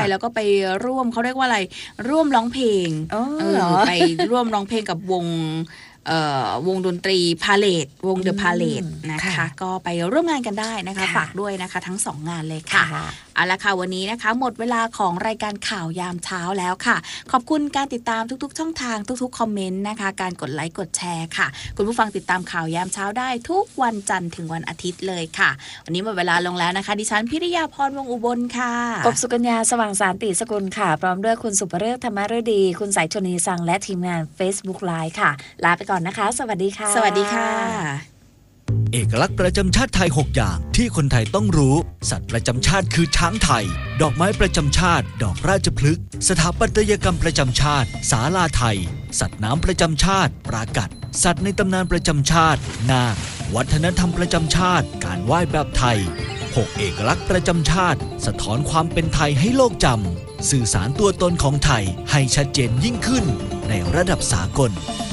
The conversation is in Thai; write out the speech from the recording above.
แล้วก็ไปร่วมเขาเรียกว่าอะไรร่วมร้องเพลงไปร่วมร้องเพลงกับวงดนตรีพาเลทวงเดอะพาเลทนะคะก็ไปร่วมงานกันได้นะคะฝากด้วยนะคะทั้ง2งานเลยค่ะเอาละค่ะวันนี้นะคะหมดเวลาของรายการข่าวยามเช้าแล้วค่ะขอบคุณการติดตามทุกๆช่องทางทุกๆคอมเมนต์นะคะการกดไลค์กดแชร์ค่ะคุณผู้ฟังติดตามข่าวยามเช้าได้ทุกวันจันทร์ถึงวันอาทิตย์เลยค่ะวันนี้หมดเวลาลงแล้วนะคะดิฉันพิริยาพรวงศ์อุบลค่ะกบสุกัญญาสว่างสารติสกุลค่ะพร้อมด้วยคุณสุภฤกษ์ธรรมฤดีคุณสายชนีสังและทีมงาน Facebook Live ค่ะลาไปก่อนนะคะสวัสดีค่ะสวัสดีค่ะเอกลักษณ์ประจำชาติไทย6อย่างที่คนไทยต้องรู้สัตว์ประจำชาติคือช้างไทยดอกไม้ประจำชาติดอกราชพฤกษ์สถาปัตยกรรมประจำชาติศาลาไทยสัตว์น้ำประจำชาติปรากัดสัตว์ในตำนานประจำชาตินาควัฒนธรรมประจำชาติการไหว้แบบไทย6เอกลักษณ์ประจำชาติสะท้อนความเป็นไทยให้โลกจำสื่อสารตัวตนของไทยให้ชัดเจนยิ่งขึ้นในระดับสากล